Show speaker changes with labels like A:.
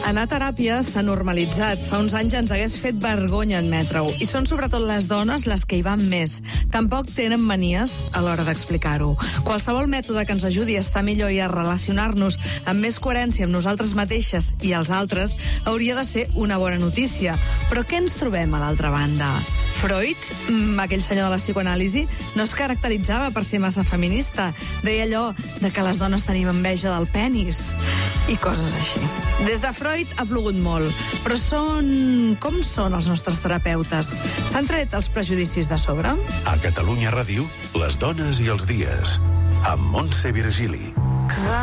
A: Anar a teràpia s'ha normalitzat. Fa uns anys ens hagués fet vergonya admetre-ho. I són sobretot les dones les que hi van més. Tampoc tenen manies a l'hora d'explicar-ho. Qualsevol mètode que ens ajudi a estar millor i a relacionar-nos amb més coherència amb nosaltres mateixes i els altres hauria de ser una bona notícia. Però què ens trobem a l'altra banda? Freud, aquell senyor de la psicoanàlisi, no es caracteritzava per ser massa feminista. Deia allò de que les dones tenim enveja del penis i coses així. Des de Freud ha plogut molt, però com són els nostres terapeutes? S'han tret els prejudicis de sobre?
B: A Catalunya Ràdio, les dones i els dies, amb Montse Virgili.